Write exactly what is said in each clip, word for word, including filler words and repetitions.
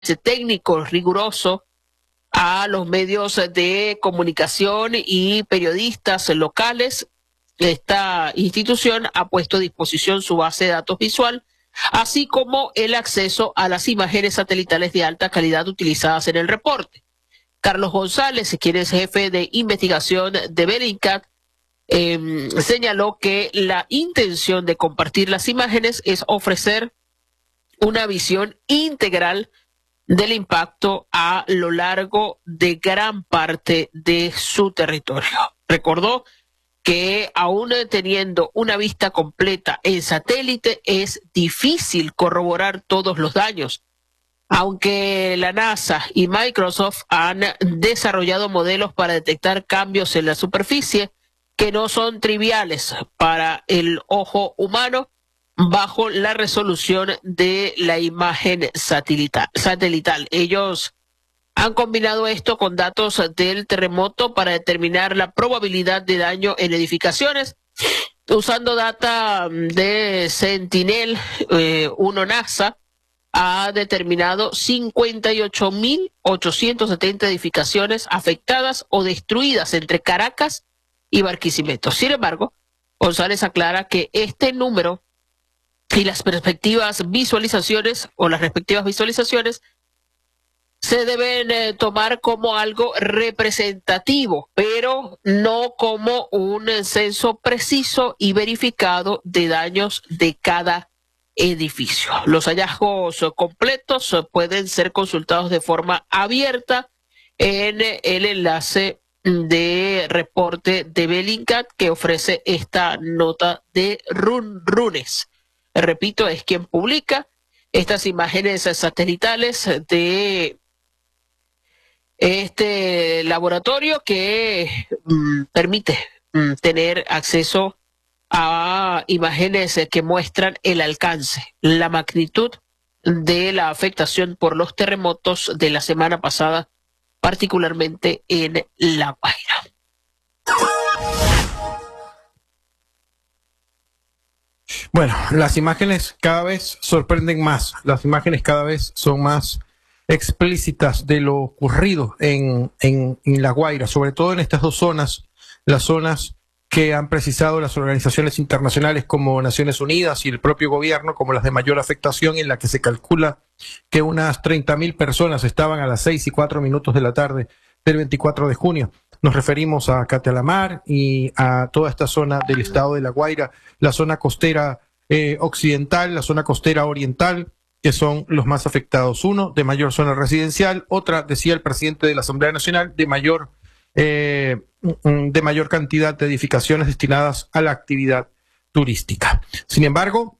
técnico riguroso a los medios de comunicación y periodistas locales. Esta institución ha puesto a disposición su base de datos visual, así como el acceso a las imágenes satelitales de alta calidad utilizadas en el reporte. Carlos González, quien es jefe de investigación de Bellingcat, eh, señaló que la intención de compartir las imágenes es ofrecer una visión integral del impacto a lo largo de gran parte de su territorio. Recordó que aún teniendo una vista completa en satélite es difícil corroborar todos los daños, aunque la NASA y Microsoft han desarrollado modelos para detectar cambios en la superficie que no son triviales para el ojo humano bajo la resolución de la imagen satelital. satelital. Ellos han combinado esto con datos del terremoto para determinar la probabilidad de daño en edificaciones. Usando data de Sentinel eh, uno NASA, ha determinado cincuenta y ocho mil ochocientas setenta edificaciones afectadas o destruidas entre Caracas y Barquisimeto. Sin embargo, González aclara que este número y las perspectivas visualizaciones o las respectivas visualizaciones se deben eh, tomar como algo representativo, pero no como un censo preciso y verificado de daños de cada edificio. Los hallazgos completos pueden ser consultados de forma abierta en el enlace de reporte de Bellingcat que ofrece esta nota de Run Runes. Repito, es quien publica estas imágenes satelitales de este laboratorio que mm, permite mm, tener acceso a imágenes que muestran el alcance, la magnitud de la afectación por los terremotos de la semana pasada, particularmente en La Guaira. Bueno, las imágenes cada vez sorprenden más, las imágenes cada vez son más explícitas de lo ocurrido en, en, en La Guaira, sobre todo en estas dos zonas, las zonas que han precisado las organizaciones internacionales como Naciones Unidas y el propio gobierno como las de mayor afectación, en la que se calcula que unas treinta mil personas estaban a las seis y cuatro minutos de la tarde del veinticuatro de junio. Nos referimos a Catealamar y a toda esta zona del estado de La Guaira, la zona costera eh, occidental, la zona costera oriental, que son los más afectados. Uno, de mayor zona residencial; otra, decía el presidente de la Asamblea Nacional, de mayor, eh, de mayor cantidad de edificaciones destinadas a la actividad turística. Sin embargo,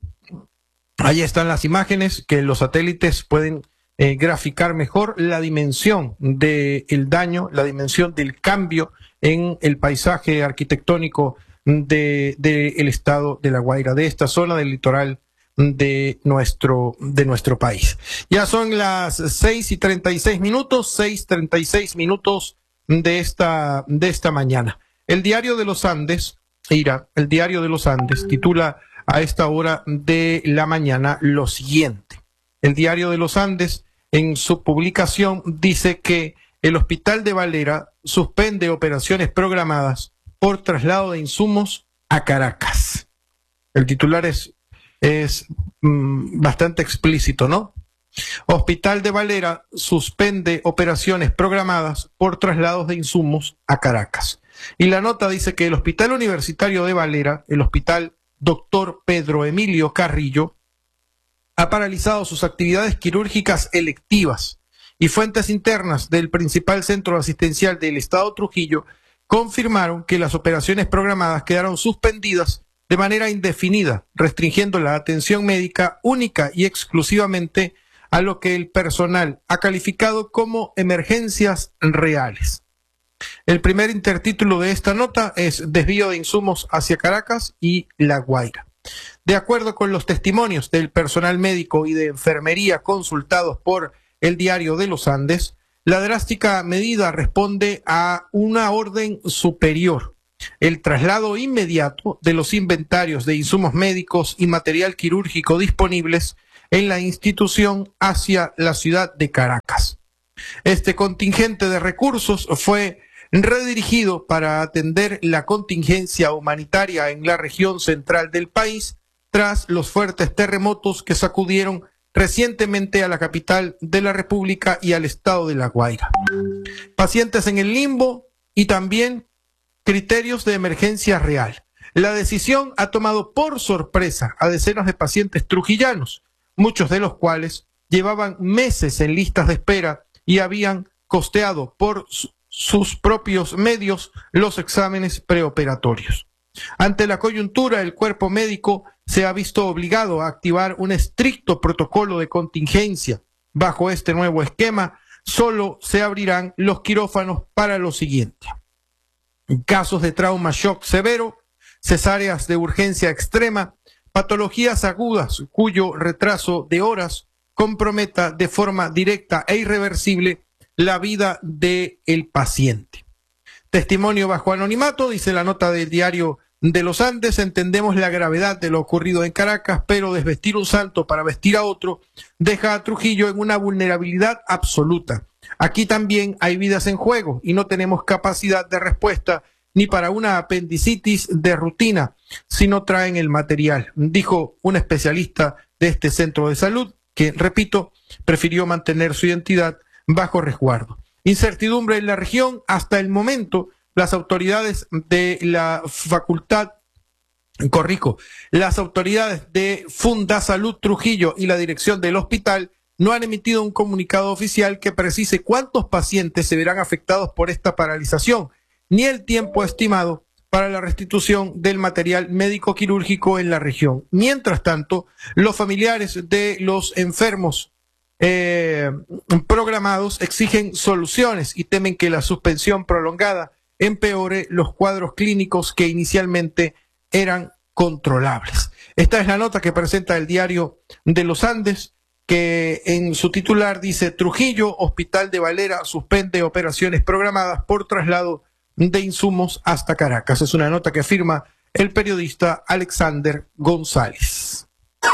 ahí están las imágenes que los satélites pueden Eh, graficar mejor la dimensión del daño, la dimensión del cambio en el paisaje arquitectónico de, de el estado de La Guaira, de esta zona del litoral de nuestro, de nuestro país. Ya son las seis y treinta y seis minutos, seis treinta y seis minutos de esta, de esta mañana. El Diario de los Andes, Ira, el Diario de los Andes titula a esta hora de la mañana lo siguiente. El Diario de los Andes, en su publicación, dice que el Hospital de Valera suspende operaciones programadas por traslado de insumos a Caracas. El titular es, es mmm, bastante explícito, ¿no? Hospital de Valera suspende operaciones programadas por traslados de insumos a Caracas. Y la nota dice que el Hospital Universitario de Valera, el Hospital Doctor Pedro Emilio Carrillo, ha paralizado sus actividades quirúrgicas electivas, y fuentes internas del principal centro asistencial del estado Trujillo confirmaron que las operaciones programadas quedaron suspendidas de manera indefinida, restringiendo la atención médica única y exclusivamente a lo que el personal ha calificado como emergencias reales. El primer intertítulo de esta nota es Desvío de insumos hacia Caracas y La Guaira. De acuerdo con los testimonios del personal médico y de enfermería consultados por el Diario de los Andes, la drástica medida responde a una orden superior: el traslado inmediato de los inventarios de insumos médicos y material quirúrgico disponibles en la institución hacia la ciudad de Caracas. Este contingente de recursos fue redirigido para atender la contingencia humanitaria en la región central del país tras los fuertes terremotos que sacudieron recientemente a la capital de la República y al estado de La Guaira. Pacientes en el limbo y también criterios de emergencia real. La decisión ha tomado por sorpresa a decenas de pacientes trujillanos, muchos de los cuales llevaban meses en listas de espera y habían costeado por sus propios medios los exámenes preoperatorios. Ante la coyuntura, el cuerpo médico se ha visto obligado a activar un estricto protocolo de contingencia. Bajo este nuevo esquema, solo se abrirán los quirófanos para lo siguiente: casos de trauma shock severo, cesáreas de urgencia extrema, patologías agudas cuyo retraso de horas comprometa de forma directa e irreversible la vida del paciente. Testimonio bajo anonimato, dice la nota del diario de los Andes: entendemos la gravedad de lo ocurrido en Caracas, pero desvestir un santo para vestir a otro deja a Trujillo en una vulnerabilidad absoluta. Aquí también hay vidas en juego y no tenemos capacidad de respuesta ni para una apendicitis de rutina si no traen el material, dijo un especialista de este centro de salud que, repito, prefirió mantener su identidad bajo resguardo. Incertidumbre en la región. Hasta el momento, las autoridades de la facultad, corrijo, las autoridades de Fundasalud Trujillo y la dirección del hospital no han emitido un comunicado oficial que precise cuántos pacientes se verán afectados por esta paralización, ni el tiempo estimado para la restitución del material médico quirúrgico en la región. Mientras tanto, los familiares de los enfermos eh, programados exigen soluciones y temen que la suspensión prolongada empeore los cuadros clínicos que inicialmente eran controlables. Esta es la nota que presenta el diario de los Andes, que en su titular dice: Trujillo, Hospital de Valera suspende operaciones programadas por traslado de insumos hasta Caracas. Es una nota que firma el periodista Alexander González.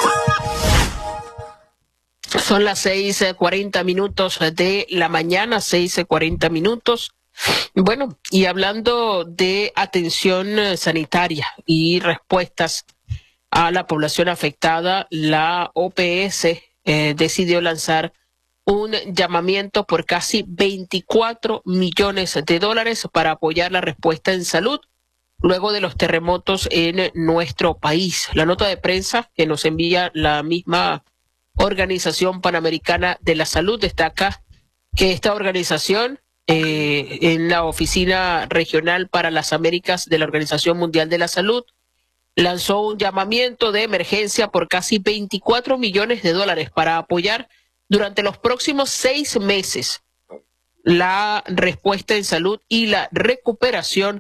Son las seis cuarenta minutos de la mañana, seis cuarenta minutos. Bueno, y hablando de atención sanitaria y respuestas a la población afectada, la O P S eh, decidió lanzar un llamamiento por casi veinticuatro millones de dólares para apoyar la respuesta en salud luego de los terremotos en nuestro país. La nota de prensa que nos envía la misma Organización Panamericana de la Salud destaca que esta organización, eh, en la Oficina Regional para las Américas de la Organización Mundial de la Salud, lanzó un llamamiento de emergencia por casi veinticuatro millones de dólares para apoyar durante los próximos seis meses la respuesta en salud y la recuperación,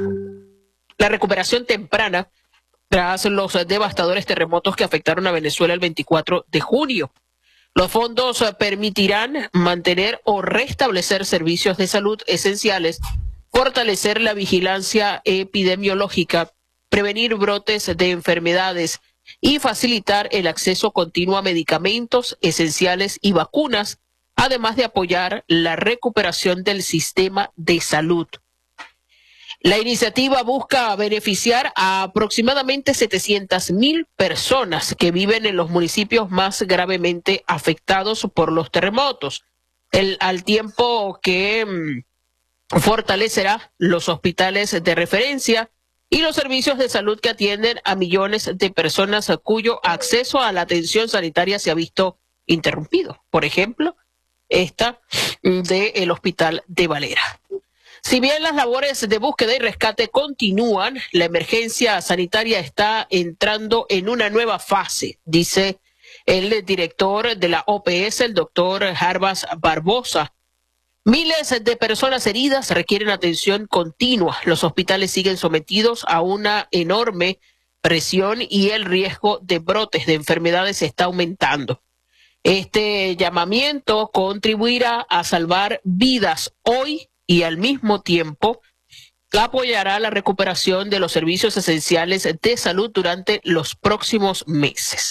la recuperación temprana tras los devastadores terremotos que afectaron a Venezuela el veinticuatro de junio. Los fondos permitirán mantener o restablecer servicios de salud esenciales, fortalecer la vigilancia epidemiológica, prevenir brotes de enfermedades y facilitar el acceso continuo a medicamentos esenciales y vacunas, además de apoyar la recuperación del sistema de salud. La iniciativa busca beneficiar a aproximadamente setecientas mil personas que viven en los municipios más gravemente afectados por los terremotos, el, al tiempo que mmm, fortalecerá los hospitales de referencia y los servicios de salud que atienden a millones de personas cuyo acceso a la atención sanitaria se ha visto interrumpido. Por ejemplo, esta del Hospital de Valera. Si bien las labores de búsqueda y rescate continúan, la emergencia sanitaria está entrando en una nueva fase, dice el director de la O P S, el doctor Jarbas Barbosa. Miles de personas heridas requieren atención continua. Los hospitales siguen sometidos a una enorme presión y el riesgo de brotes de enfermedades está aumentando. Este llamamiento contribuirá a salvar vidas hoy y al mismo tiempo apoyará la recuperación de los servicios esenciales de salud durante los próximos meses.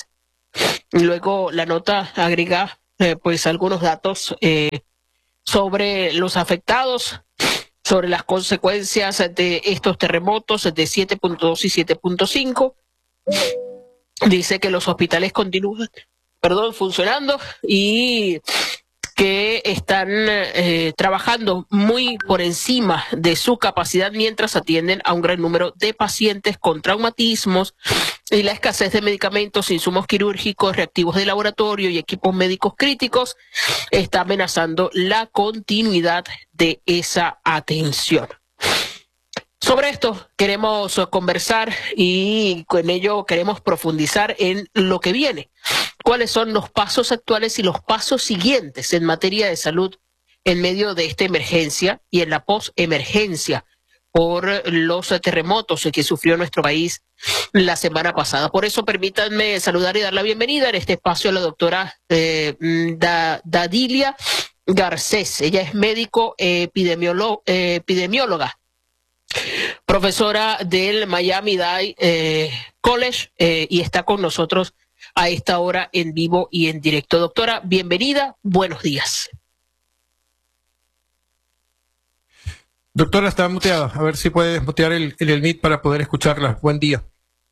Luego la nota agrega eh, pues algunos datos eh, sobre los afectados, sobre las consecuencias de estos terremotos de siete punto dos y siete punto cinco. Dice que los hospitales continúan, perdón, funcionando y que están eh, trabajando muy por encima de su capacidad mientras atienden a un gran número de pacientes con traumatismos, y la escasez de medicamentos, insumos quirúrgicos, reactivos de laboratorio y equipos médicos críticos está amenazando la continuidad de esa atención. Sobre esto queremos conversar y con ello queremos profundizar en lo que viene. ¿Cuáles son los pasos actuales y los pasos siguientes en materia de salud en medio de esta emergencia y en la posemergencia por los terremotos que sufrió nuestro país la semana pasada? Por eso permítanme saludar y dar la bienvenida en este espacio a la doctora eh, da, Dadilia Garcés. Ella es médico epidemiólogo, eh, epidemióloga, profesora del Miami-Dade eh, College eh, y está con nosotros a esta hora en vivo y en directo. Doctora, bienvenida, buenos días. Doctora, está muteada. A ver si puede desmutear el, el, el Meet para poder escucharla. Buen día.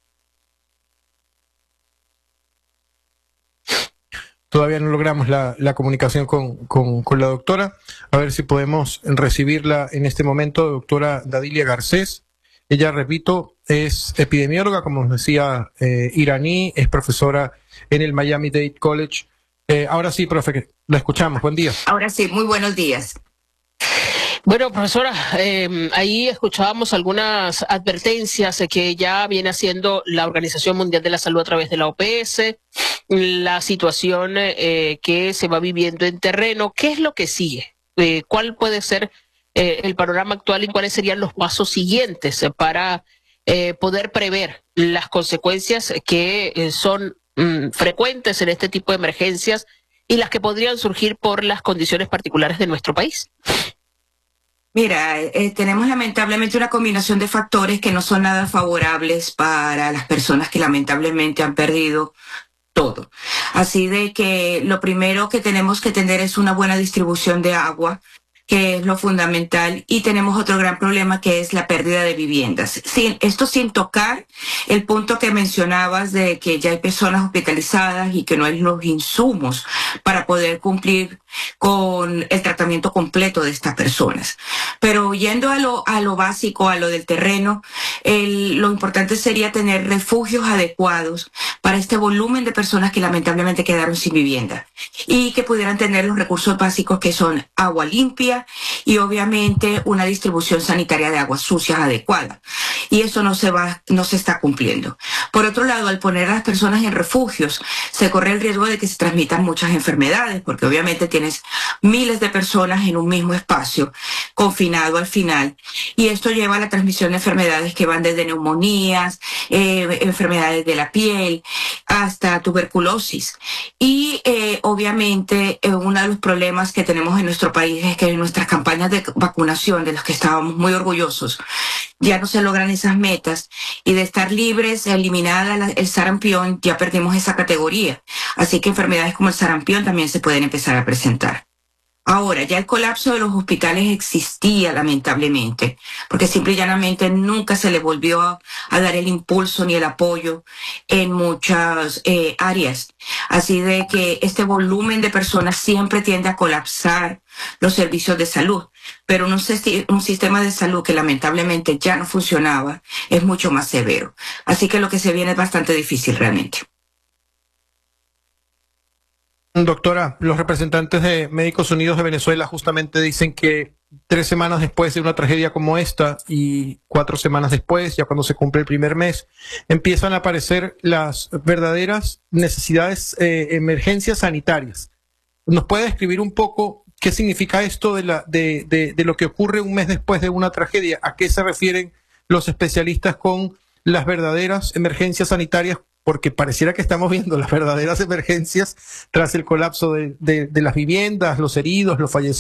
Todavía no logramos la, la comunicación con, con, con la doctora. A ver si podemos recibirla en este momento, doctora Dadilia Garcés. Ella, repito, es epidemióloga, como nos decía, eh, iraní, es profesora en el Miami-Dade College. Eh, ahora sí, profe, la escuchamos. Buen día. Ahora sí, muy buenos días. Bueno, profesora, eh, ahí escuchábamos algunas advertencias que ya viene haciendo la Organización Mundial de la Salud a través de la O P S, la situación eh, que se va viviendo en terreno. ¿Qué es lo que sigue? Eh, ¿Cuál puede ser eh, el panorama actual y cuáles serían los pasos siguientes para eh, poder prever las consecuencias que eh, son mm, frecuentes en este tipo de emergencias y las que podrían surgir por las condiciones particulares de nuestro país? Mira, eh, tenemos lamentablemente una combinación de factores que no son nada favorables para las personas que lamentablemente han perdido todo. Así de que lo primero que tenemos que tener es una buena distribución de agua, que es lo fundamental, y tenemos otro gran problema que es la pérdida de viviendas. Sin, esto sin tocar el punto que mencionabas de que ya hay personas hospitalizadas y que no hay los insumos para poder cumplir con el tratamiento completo de estas personas. Pero yendo a lo, a lo básico, a lo del terreno, el, lo importante sería tener refugios adecuados para este volumen de personas que lamentablemente quedaron sin vivienda y que pudieran tener los recursos básicos que son agua limpia y obviamente una distribución sanitaria de aguas sucias adecuada. Y eso no se va, no se está cumpliendo. Por otro lado, al poner a las personas en refugios, se corre el riesgo de que se transmitan muchas enfermedades, porque obviamente tienes miles de personas en un mismo espacio, confinado al final, y esto lleva a la transmisión de enfermedades que van desde neumonías, eh, enfermedades de la piel, hasta tuberculosis. Y eh, obviamente eh, uno de los problemas que tenemos en nuestro país es que en nuestras campañas de vacunación, de las que estábamos muy orgullosos, ya no se logran esas metas, y de estar libres, eliminada la, el sarampión, ya perdimos esa categoría. Así que enfermedades como el sarampión también se pueden empezar a presentar. Ahora, ya el colapso de los hospitales existía lamentablemente, porque simple y llanamente nunca se le volvió a, a dar el impulso ni el apoyo en muchas eh, áreas. Así de que este volumen de personas siempre tiende a colapsar los servicios de salud, pero un, un sistema de salud que lamentablemente ya no funcionaba es mucho más severo. Así que lo que se viene es bastante difícil realmente. Doctora, los representantes de Médicos Unidos de Venezuela justamente dicen que tres semanas después de una tragedia como esta y cuatro semanas después, ya cuando se cumple el primer mes, empiezan a aparecer las verdaderas necesidades, eh, emergencias sanitarias. ¿Nos puede describir un poco qué significa esto de, la, de, de, de lo que ocurre un mes después de una tragedia? ¿A qué se refieren los especialistas con las verdaderas emergencias sanitarias? Porque pareciera que estamos viendo las verdaderas emergencias tras el colapso de, de, de las viviendas, los heridos, los fallecidos.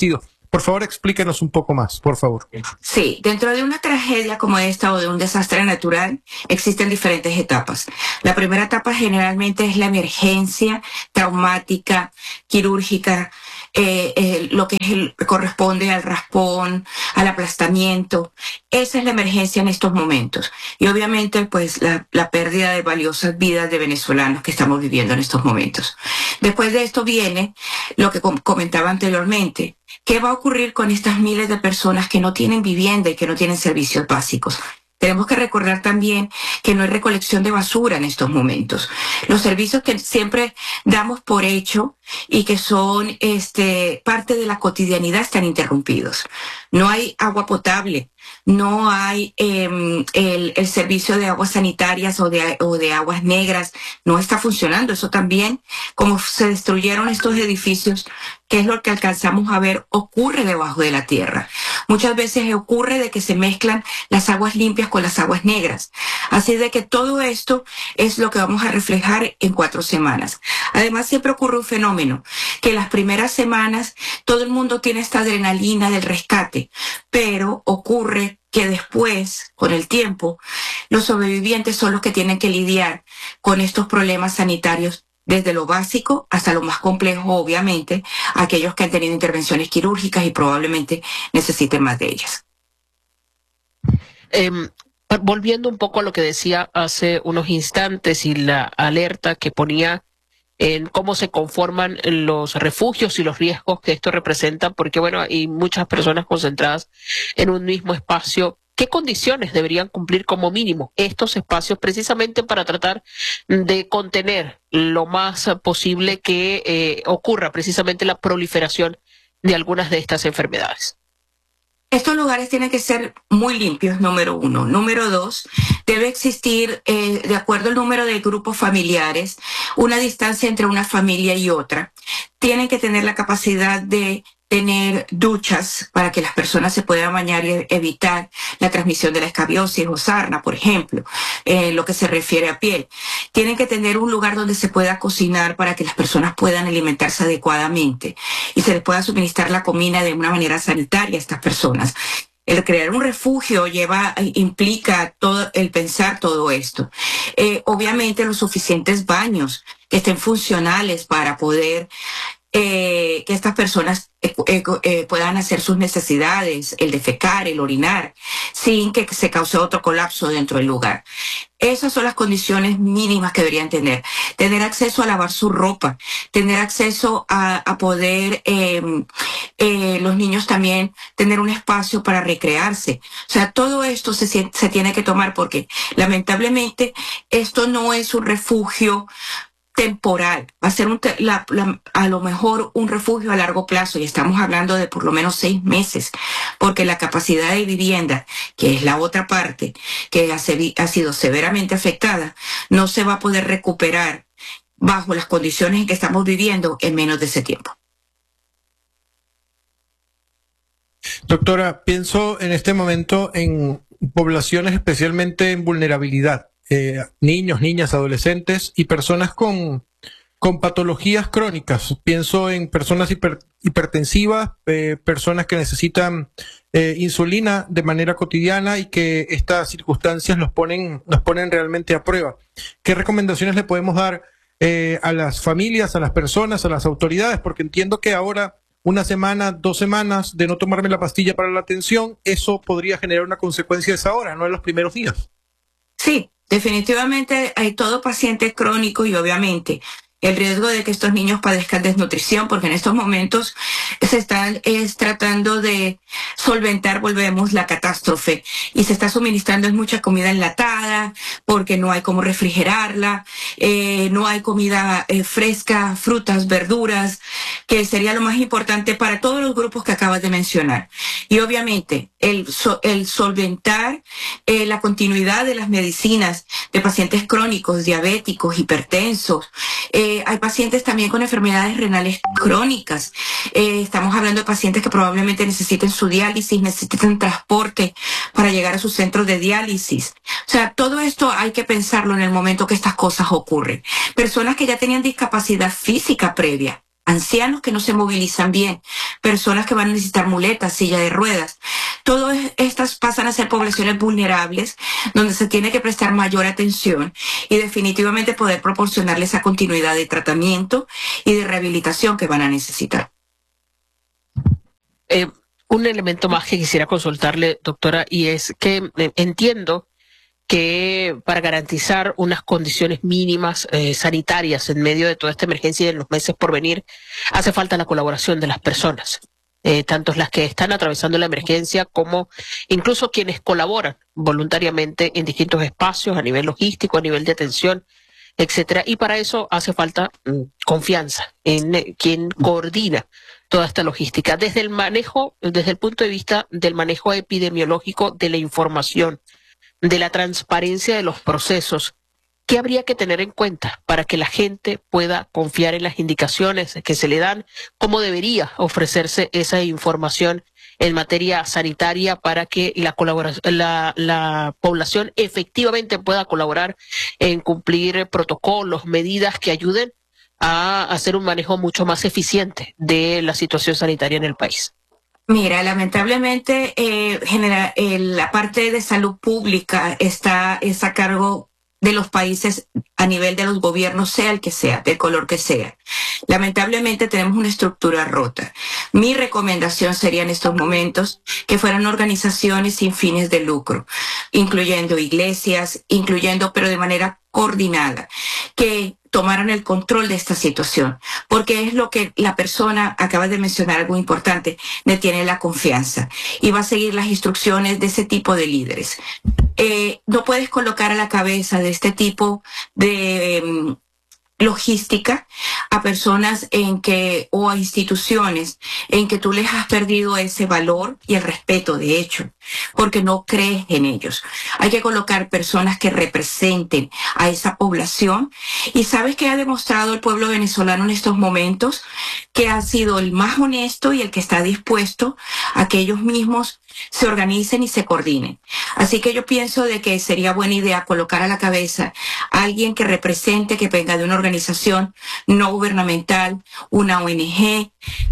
Por favor, explíquenos un poco más, por favor. Sí, dentro de una tragedia como esta o de un desastre natural existen diferentes etapas. La primera etapa generalmente es la emergencia traumática, quirúrgica, eh, eh, lo que es el, corresponde al raspón, al aplastamiento. Esa es la emergencia en estos momentos. Y obviamente, pues, la, la pérdida de valiosas vidas de venezolanos que estamos viviendo en estos momentos. Después de esto viene lo que com- comentaba anteriormente. ¿Qué va a ocurrir con estas miles de personas que no tienen vivienda y que no tienen servicios básicos? Tenemos que recordar también que no hay recolección de basura en estos momentos. Los servicios que siempre damos por hecho y que son este, parte de la cotidianidad están interrumpidos. No hay agua potable, no hay eh, el, el servicio de aguas sanitarias o de, o de aguas negras, no está funcionando. Eso también, como se destruyeron estos edificios, que es lo que alcanzamos a ver, ocurre debajo de la tierra. Muchas veces ocurre de que se mezclan las aguas limpias con las aguas negras. Así de que todo esto es lo que vamos a reflejar en cuatro semanas. Además, siempre ocurre un fenómeno, que las primeras semanas todo el mundo tiene esta adrenalina del rescate, pero ocurre que después, con el tiempo, los sobrevivientes son los que tienen que lidiar con estos problemas sanitarios, desde lo básico hasta lo más complejo, obviamente, aquellos que han tenido intervenciones quirúrgicas y probablemente necesiten más de ellas. Eh, volviendo un poco a lo que decía hace unos instantes y la alerta que ponía en cómo se conforman los refugios y los riesgos que esto representa, porque bueno, hay muchas personas concentradas en un mismo espacio. ¿Qué condiciones deberían cumplir como mínimo estos espacios precisamente para tratar de contener lo más posible que eh, ocurra precisamente la proliferación de algunas de estas enfermedades? Estos lugares tienen que ser muy limpios, número uno. Número dos, debe existir, eh, de acuerdo al número de grupos familiares, una distancia entre una familia y otra. Tienen que tener la capacidad de tener duchas para que las personas se puedan bañar y evitar la transmisión de la escabiosis o sarna, por ejemplo, en lo que se refiere a piel. Tienen que tener un lugar donde se pueda cocinar para que las personas puedan alimentarse adecuadamente y se les pueda suministrar la comida de una manera sanitaria a estas personas. El crear un refugio lleva, implica todo, el pensar todo esto. Eh, obviamente los suficientes baños que estén funcionales para poder Eh, que estas personas eh, eh, eh, puedan hacer sus necesidades, el defecar, el orinar, sin que se cause otro colapso dentro del lugar. Esas son las condiciones mínimas que deberían tener. Tener acceso a lavar su ropa, tener acceso a, a poder, eh, eh, los niños también, tener un espacio para recrearse. O sea, todo esto se, se tiene que tomar porque lamentablemente esto no es un refugio temporal, va a ser un te la, la, a lo mejor un refugio a largo plazo y estamos hablando de por lo menos seis meses, porque la capacidad de vivienda, que es la otra parte que ha, ha sido severamente afectada, no se va a poder recuperar bajo las condiciones en que estamos viviendo en menos de ese tiempo. Doctora, pienso en este momento en poblaciones especialmente en vulnerabilidad. Eh, niños, niñas, adolescentes y personas con, con patologías crónicas. Pienso en personas hiper, hipertensivas, eh, personas que necesitan eh, insulina de manera cotidiana y que estas circunstancias los ponen, los ponen realmente a prueba. ¿Qué recomendaciones le podemos dar eh, a las familias, a las personas, a las autoridades? Porque entiendo que ahora una semana, dos semanas de no tomarme la pastilla para la tensión, eso podría generar una consecuencia de esa hora, no en los primeros días. Sí. Definitivamente hay todo paciente crónico y obviamente el riesgo de que estos niños padezcan desnutrición, porque en estos momentos se están es, tratando de solventar, volvemos, la catástrofe y se está suministrando mucha comida enlatada porque no hay cómo refrigerarla, eh, no hay comida eh, fresca, frutas, verduras, que sería lo más importante para todos los grupos que acabas de mencionar. Y obviamente el, so, el solventar eh, la continuidad de las medicinas de pacientes crónicos, diabéticos, hipertensos, eh, Eh, hay pacientes también con enfermedades renales crónicas. Eh, estamos hablando de pacientes que probablemente necesiten su diálisis, necesiten transporte para llegar a sus centros de diálisis. O sea, todo esto hay que pensarlo en el momento que estas cosas ocurren. Personas que ya tenían discapacidad física previa ancianos que no se movilizan bien, personas que van a necesitar muletas, silla de ruedas. Todas estas pasan a ser poblaciones vulnerables donde se tiene que prestar mayor atención y definitivamente poder proporcionarles esa continuidad de tratamiento y de rehabilitación que van a necesitar. Eh, un elemento más que quisiera consultarle, doctora, y es que eh, entiendo que para garantizar unas condiciones mínimas eh, sanitarias en medio de toda esta emergencia y en los meses por venir, hace falta la colaboración de las personas, eh, tanto las que están atravesando la emergencia como incluso quienes colaboran voluntariamente en distintos espacios a nivel logístico, a nivel de atención, etcétera. Y para eso hace falta mm, confianza en eh, quien coordina toda esta logística, desde el manejo, desde el punto de vista del manejo epidemiológico de la información, de la transparencia de los procesos. ¿Qué habría que tener en cuenta para que la gente pueda confiar en las indicaciones que se le dan? ¿Cómo debería ofrecerse esa información en materia sanitaria para que la, colaboración, la, la población efectivamente pueda colaborar en cumplir protocolos, medidas que ayuden a hacer un manejo mucho más eficiente de la situación sanitaria en el país? Mira, lamentablemente eh, genera, eh, la parte de salud pública está, está a cargo de los países a nivel de los gobiernos, sea el que sea, del color que sea. Lamentablemente tenemos una estructura rota. Mi recomendación sería en estos momentos que fueran organizaciones sin fines de lucro, incluyendo iglesias, incluyendo, pero de manera coordinada, que tomaran el control de esta situación, porque es lo que la persona, acaba de mencionar algo importante, le tiene la confianza y va a seguir las instrucciones de ese tipo de líderes. Eh, no puedes colocar a la cabeza de este tipo de eh, logística a personas en que, o a instituciones en que tú les has perdido ese valor y el respeto, de hecho, porque no crees en ellos. Hay que colocar personas que representen a esa población. Y sabes que ha demostrado el pueblo venezolano en estos momentos, que ha sido el más honesto y el que está dispuesto a que ellos mismos se organicen y se coordinen. Así que yo pienso de que sería buena idea colocar a la cabeza a alguien que represente, que venga de una organización no gubernamental, una O N G,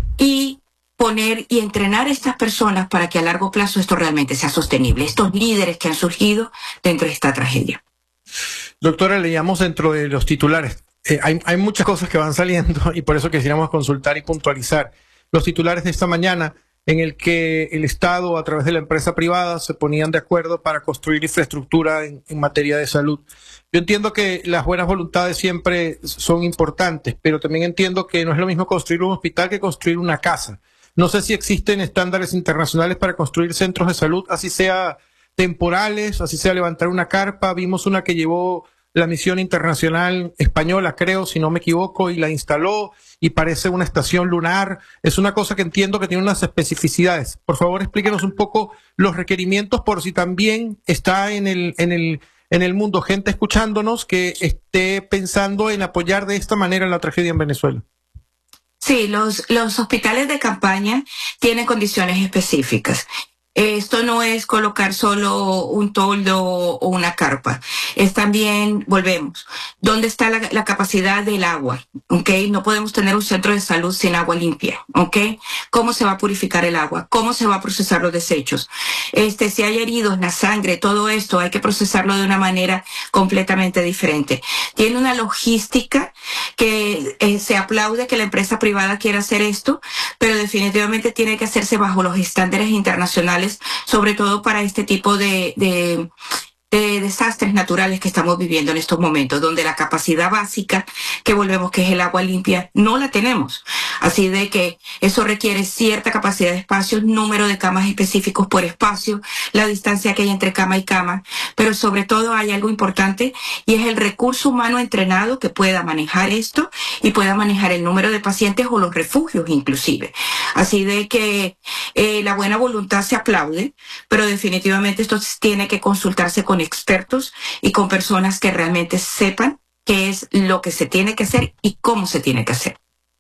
y poner y entrenar a estas personas para que a largo plazo esto realmente sea sostenible, estos líderes que han surgido dentro de esta tragedia. Doctora, leíamos dentro de los titulares, eh, hay, hay muchas cosas que van saliendo y por eso quisiéramos consultar y puntualizar los titulares de esta mañana, en el que el Estado, a través de la empresa privada, se ponían de acuerdo para construir infraestructura en, en materia de salud. Yo entiendo que las buenas voluntades siempre son importantes, pero también entiendo que no es lo mismo construir un hospital que construir una casa. No sé si existen estándares internacionales para construir centros de salud, así sea temporales, así sea levantar una carpa. Vimos una que llevó la misión internacional española, creo, si no me equivoco, y la instaló y parece una estación lunar. Es una cosa que entiendo que tiene unas especificidades. Por favor, explíquenos un poco los requerimientos, por si también está en el, en el, en el mundo gente escuchándonos que esté pensando en apoyar de esta manera la tragedia en Venezuela. Sí, los, los hospitales de campaña tienen condiciones específicas. Esto no es colocar solo un toldo o una carpa. Es también, volvemos, ¿dónde está la, la capacidad del agua? ¿Okay? No podemos tener un centro de salud sin agua limpia. ¿Okay? ¿Cómo se va a purificar el agua? ¿Cómo se va a procesar los desechos? Este, si hay heridos, la sangre, todo esto hay que procesarlo de una manera completamente diferente. Tiene una logística que eh, se aplaude que la empresa privada quiera hacer esto, pero definitivamente tiene que hacerse bajo los estándares internacionales, sobre todo para este tipo de, de, de desastres naturales que estamos viviendo en estos momentos, donde la capacidad básica, que volvemos que es el agua limpia, no la tenemos. Así de que eso requiere cierta capacidad de espacio, número de camas específicos por espacio, la distancia que hay entre cama y cama, pero sobre todo hay algo importante y es el recurso humano entrenado que pueda manejar esto y pueda manejar el número de pacientes o los refugios inclusive. Así de que eh, la buena voluntad se aplaude, pero definitivamente esto tiene que consultarse con expertos y con personas que realmente sepan qué es lo que se tiene que hacer y cómo se tiene que hacer.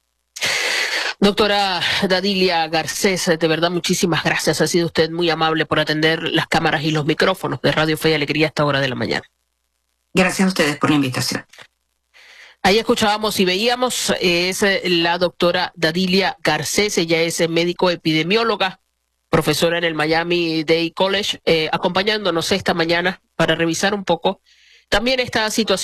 Doctora Dadilia Garcés, de verdad muchísimas gracias. Ha sido usted muy amable por atender las cámaras y los micrófonos de Radio Fe y Alegría a esta hora de la mañana. Gracias a ustedes por la invitación. Ahí escuchábamos y veíamos, es la doctora Dadilia Garcés, ella es médico epidemióloga, profesora en el Miami-Dade College, eh, acompañándonos esta mañana para revisar un poco también esta situación.